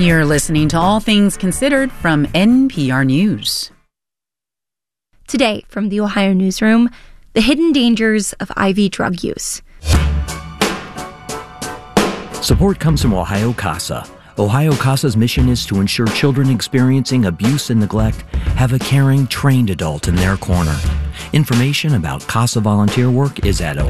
You're listening to All Things Considered from NPR News. Today, from the Ohio Newsroom, the hidden dangers of IV drug use. Support comes from Ohio CASA. Ohio CASA's mission is to ensure children experiencing abuse and neglect have a caring, trained adult in their corner. Information about CASA volunteer work is at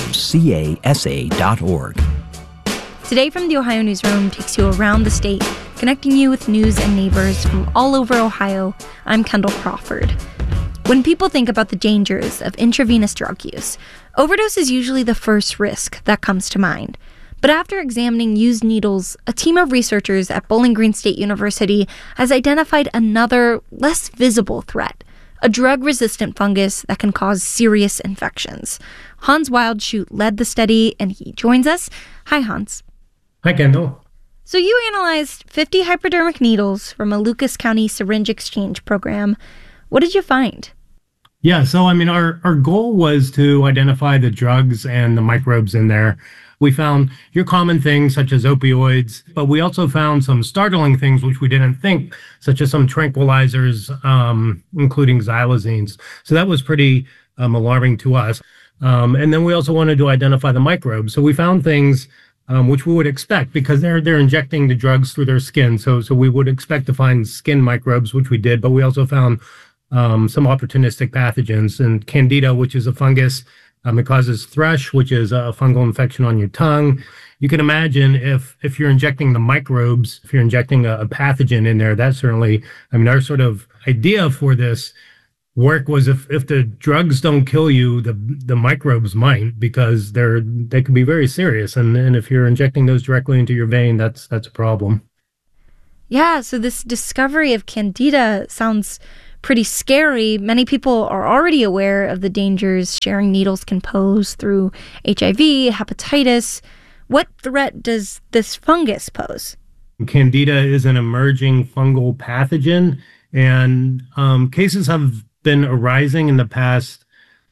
ohiocasa.org. Today from the Ohio Newsroom takes you around the state, connecting you with news and neighbors from all over Ohio. I'm Kendall Crawford. When people think about the dangers of intravenous drug use, overdose is usually the first risk that comes to mind. But after examining used needles, a team of researchers at Bowling Green State University has identified another, less visible threat, a drug-resistant fungus that can cause serious infections. Hans Wildschut led the study, and he joins us. Hi, Hans. Hi, Kendall. So you analyzed 50 hypodermic needles from a Lucas County syringe exchange program. What did you find? Yeah, so our goal was to identify the drugs and the microbes in there. We found your common things such as opioids, but we also found some startling things which we didn't think, such as some tranquilizers, including xylazines. So that was pretty alarming to us. And then we also wanted to identify the microbes. So we found things which we would expect because they're injecting the drugs through their skin. So we would expect to find skin microbes, which we did, but we also found some opportunistic pathogens. And Candida, which is a fungus, it causes thrush, which is a fungal infection on your tongue. You can imagine if you're injecting the microbes, if you're injecting a pathogen in there, that certainly, our sort of idea for this work was if the drugs don't kill you, the microbes might, because they can be very serious. And if you're injecting those directly into your vein, that's a problem. Yeah, so this discovery of Candida sounds pretty scary. Many people are already aware of the dangers sharing needles can pose through HIV, hepatitis. What threat does this fungus pose? Candida is an emerging fungal pathogen, and cases have been arising in the past,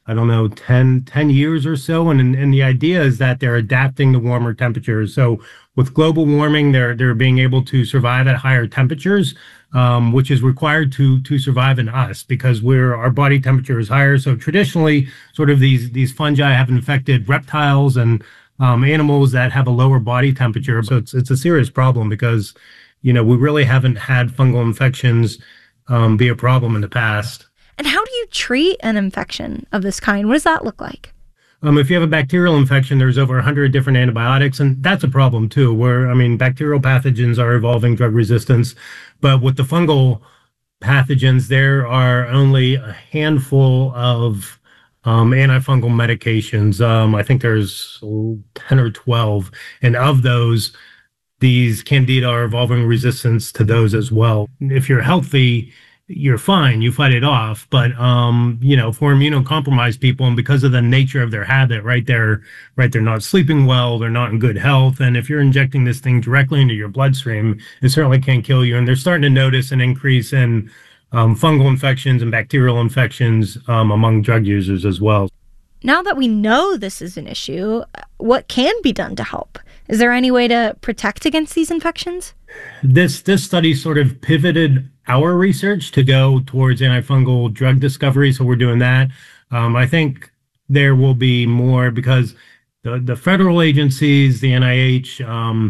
10 years or so. And the idea is that they're adapting to warmer temperatures. So with global warming, they're being able to survive at higher temperatures, which is required to survive in us because our body temperature is higher. So traditionally, sort of these fungi have infected reptiles and animals that have a lower body temperature. So it's a serious problem because, we really haven't had fungal infections be a problem in the past. And how do you treat an infection of this kind? What does that look like? If you have a bacterial infection, there's over 100 different antibiotics, and that's a problem too, where, bacterial pathogens are evolving drug resistance, but with the fungal pathogens, there are only a handful of antifungal medications. I think there's 10 or 12, and of those, these Candida are evolving resistance to those as well. If you're healthy, you're fine, you fight it off. But, for immunocompromised people, and because of the nature of their habit, they're not sleeping well, they're not in good health. And if you're injecting this thing directly into your bloodstream, it certainly can kill you. And they're starting to notice an increase in fungal infections and bacterial infections among drug users as well. Now that we know this is an issue, what can be done to help? Is there any way to protect against these infections? This study sort of pivoted our research to go towards antifungal drug discovery, so we're doing that. I think there will be more because the federal agencies, the NIH,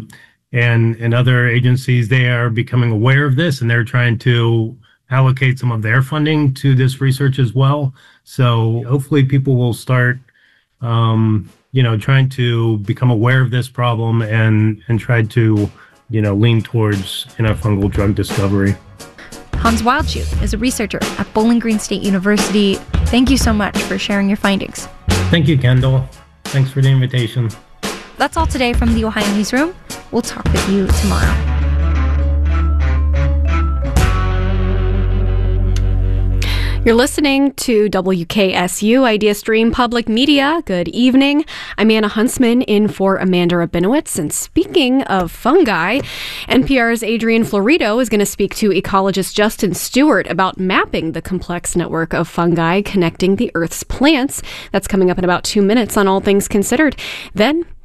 and other agencies, they are becoming aware of this, and they're trying to allocate some of their funding to this research as well. So hopefully people will start, trying to become aware of this problem and try to, lean towards antifungal drug discovery. Hans Wildschut is a researcher at Bowling Green State University. Thank you so much for sharing your findings. Thank you, Kendall. Thanks for the invitation. That's all today from the Ohio Newsroom. We'll talk with you tomorrow. You're listening to WKSU Idea Stream Public Media. Good evening. I'm Anna Huntsman in for Amanda Rabinowitz. And speaking of fungi, NPR's Adrian Florido is going to speak to ecologist Justin Stewart about mapping the complex network of fungi connecting the Earth's plants. That's coming up in about 2 minutes on All Things Considered. Then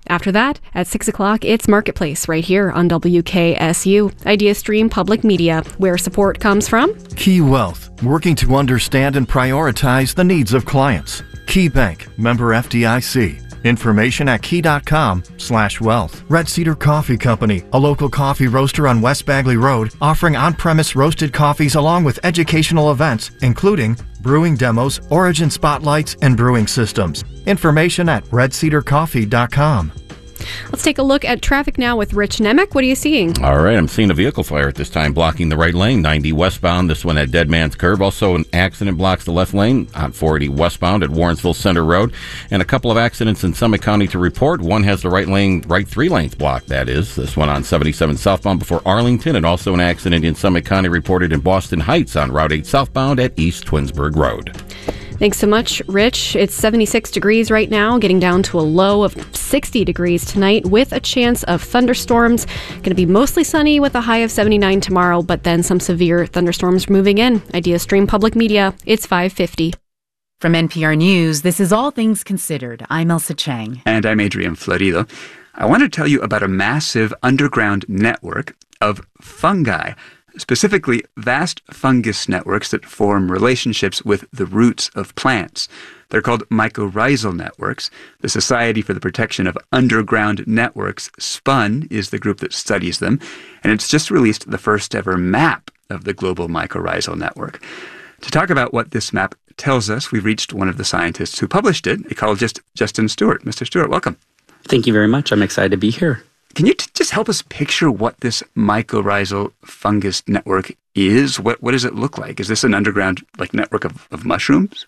After that, at 6 o'clock, it's Marketplace right here on WKSU, IdeaStream Public Media, where support comes from Key Wealth, working to understand and prioritize the needs of clients. Key Bank, member FDIC. Information at key.com/wealth. Red Cedar Coffee Company, a local coffee roaster on West Bagley Road, offering on-premise roasted coffees along with educational events, including brewing demos, origin spotlights, and brewing systems. Information at redcedarcoffee.com. Let's take a look at traffic now with Rich Nemec. What are you seeing? All right, I'm seeing a vehicle fire at this time blocking the right lane, 90 westbound, this one at Dead Man's Curve. Also an accident blocks the left lane on 480 westbound at Warrensville Center Road. And a couple of accidents in Summit County to report. One has the right 3 lanes blocked, that is. This one on 77 southbound before Arlington. And also an accident in Summit County reported in Boston Heights on Route 8 southbound at East Twinsburg Road. Thanks so much, Rich. It's 76 degrees right now, getting down to a low of 60 degrees tonight with a chance of thunderstorms. Going to be mostly sunny with a high of 79 tomorrow, but then some severe thunderstorms moving in. IdeaStream Public Media, it's 5:50. From NPR News, this is All Things Considered. I'm Elsa Chang. And I'm Adrian Florido. I want to tell you about a massive underground network of fungi, specifically vast fungus networks that form relationships with the roots of plants. They're called mycorrhizal networks. The Society for the Protection of Underground Networks, SPUN, is the group that studies them, and it's just released the first ever map of the global mycorrhizal network. To talk about what this map tells us, we've reached one of the scientists who published it, ecologist Justin Stewart. Mr. Stewart, welcome. Thank you very much. I'm excited to be here. Can you just help us picture what this mycorrhizal fungus network is? What does it look like? Is this an underground network of mushrooms?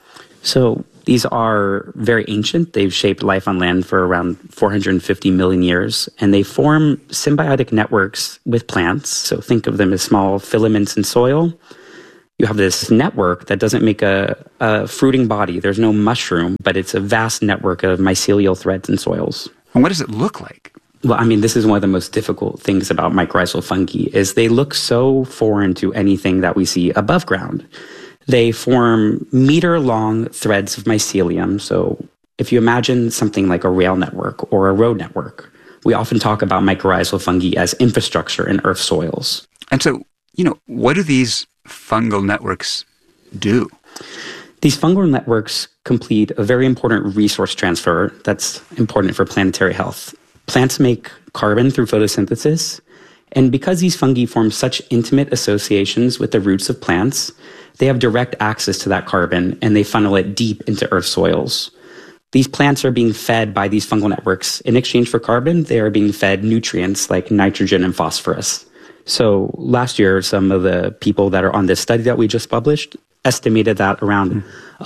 So these are very ancient. They've shaped life on land for around 450 million years, and they form symbiotic networks with plants. So think of them as small filaments in soil. You have this network that doesn't make a fruiting body. There's no mushroom, but it's a vast network of mycelial threads in soils. And what does it look like? Well, I mean, this is one of the most difficult things about mycorrhizal fungi is they look so foreign to anything that we see above ground. They form meter-long threads of mycelium. So if you imagine something like a rail network or a road network, we often talk about mycorrhizal fungi as infrastructure in Earth soils. And so, what do these fungal networks do? These fungal networks complete a very important resource transfer that's important for planetary health. Plants make carbon through photosynthesis, and because these fungi form such intimate associations with the roots of plants, they have direct access to that carbon, and they funnel it deep into Earth soils. These plants are being fed by these fungal networks. In exchange for carbon, they are being fed nutrients like nitrogen and phosphorus. So last year, some of the people that are on this study that we just published estimated that around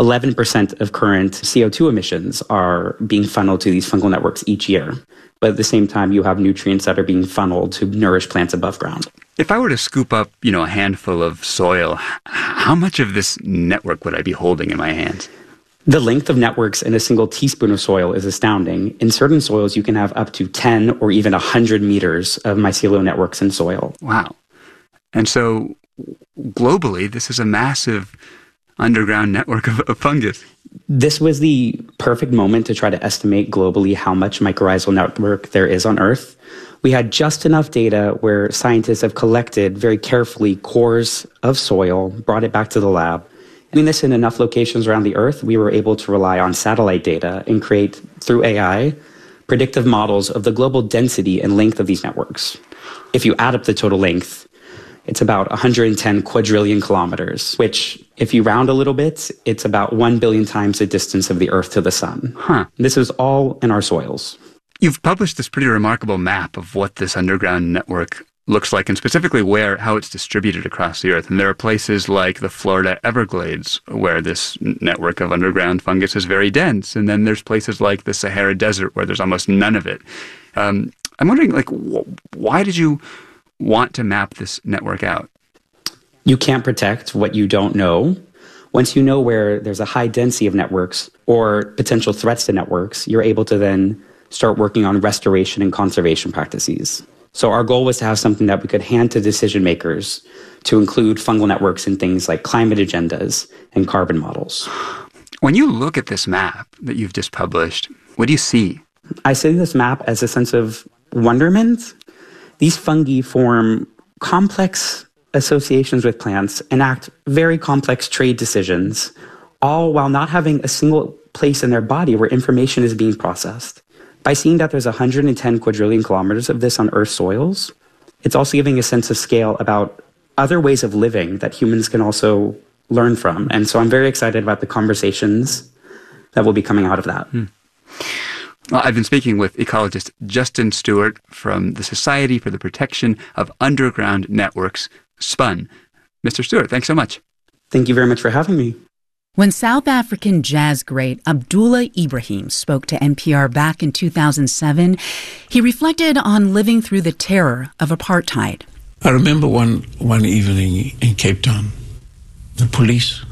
11% of current CO2 emissions are being funneled to these fungal networks each year. But at the same time, you have nutrients that are being funneled to nourish plants above ground. If I were to scoop up, a handful of soil, how much of this network would I be holding in my hands? The length of networks in a single teaspoon of soil is astounding. In certain soils, you can have up to 10 or even 100 meters of mycelial networks in soil. Wow. And so globally, this is a massive underground network of fungus. This was the perfect moment to try to estimate globally how much mycorrhizal network there is on Earth. We had just enough data where scientists have collected very carefully cores of soil, brought it back to the lab. Doing this in enough locations around the Earth, we were able to rely on satellite data and create, through AI, predictive models of the global density and length of these networks. If you add up the total length, it's about 110 quadrillion kilometers, which, if you round a little bit, it's about 1 billion times the distance of the Earth to the sun. This is all in our soils. You've published this pretty remarkable map of what this underground network looks like, and specifically how it's distributed across the Earth. And there are places like the Florida Everglades where this network of underground fungus is very dense. And then there's places like the Sahara Desert where there's almost none of it. I'm wondering, why did you want to map this network out? You can't protect what you don't know. Once you know where there's a high density of networks or potential threats to networks, you're able to then start working on restoration and conservation practices. So our goal was to have something that we could hand to decision makers to include fungal networks in things like climate agendas and carbon models. When you look at this map that you've just published, what do you see? I see this map as a sense of wonderment. These fungi form complex associations with plants, enact very complex trade decisions, all while not having a single place in their body where information is being processed. By seeing that there's 110 quadrillion kilometers of this on Earth's soils, it's also giving a sense of scale about other ways of living that humans can also learn from. And so I'm very excited about the conversations that will be coming out of that. Well, I've been speaking with ecologist Justin Stewart from the Society for the Protection of Underground Networks, SPUN. Mr. Stewart, thanks so much. Thank you very much for having me. When South African jazz great Abdullah Ibrahim spoke to NPR back in 2007, he reflected on living through the terror of apartheid. I remember one evening in Cape Town, the police,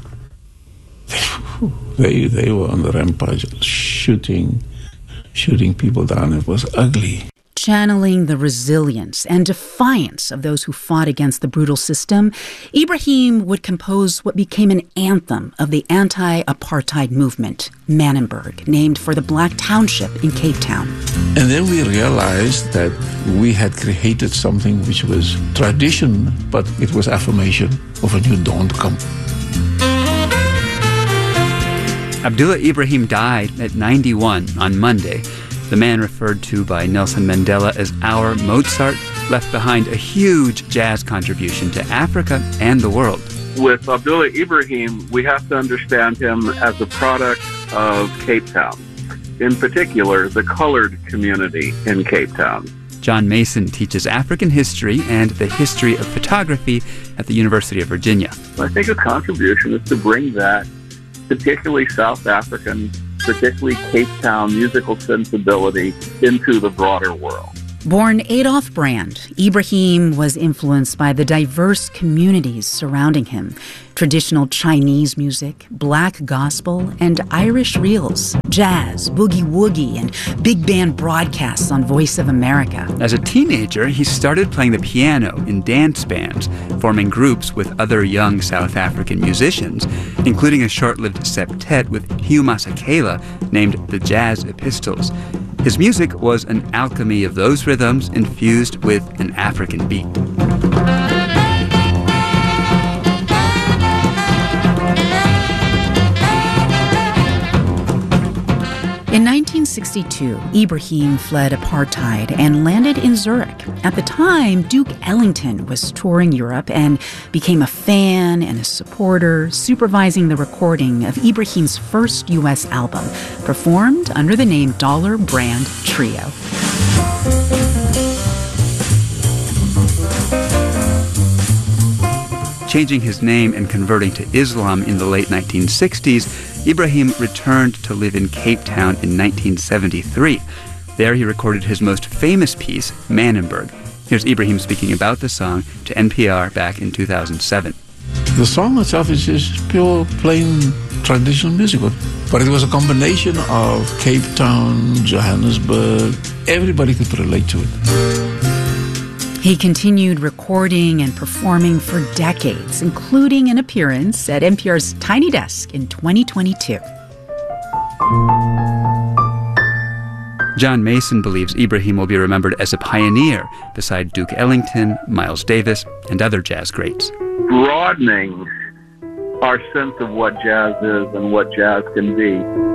they were on the rampage, shooting people down. It was ugly. Channeling the resilience and defiance of those who fought against the brutal system, Ibrahim would compose what became an anthem of the anti-apartheid movement, Manenberg, named for the black township in Cape Town. And then we realized that we had created something which was tradition, but it was affirmation of a new dawn to come. Abdullah Ibrahim died at 91 on Monday. The man referred to by Nelson Mandela as our Mozart left behind a huge jazz contribution to Africa and the world. With Abdullah Ibrahim, we have to understand him as a product of Cape Town, in particular, the colored community in Cape Town. John Mason teaches African history and the history of photography at the University of Virginia. I think his contribution is to bring that, particularly South African, particularly Cape Town musical sensibility into the broader world. Born Adolf Brand, Ibrahim was influenced by the diverse communities surrounding him. Traditional Chinese music, black gospel, and Irish reels, jazz, boogie-woogie, and big band broadcasts on Voice of America. As a teenager, he started playing the piano in dance bands, forming groups with other young South African musicians, including a short-lived septet with Hugh Masekela named the Jazz Epistles. His music was an alchemy of those rhythms infused with an African beat. In 1962, Ibrahim fled apartheid and landed in Zurich. At the time, Duke Ellington was touring Europe and became a fan and a supporter, supervising the recording of Ibrahim's first U.S. album, performed under the name Dollar Brand Trio. Changing his name and converting to Islam in the late 1960s, Ibrahim returned to live in Cape Town in 1973. There he recorded his most famous piece, Manenberg. Here's Ibrahim speaking about the song to NPR back in 2007. The song itself is just pure, plain traditional music, but it was a combination of Cape Town, Johannesburg. Everybody could relate to it. He continued recording and performing for decades, including an appearance at NPR's Tiny Desk in 2022. John Mason believes Ibrahim will be remembered as a pioneer beside Duke Ellington, Miles Davis, and other jazz greats. Broadening our sense of what jazz is and what jazz can be.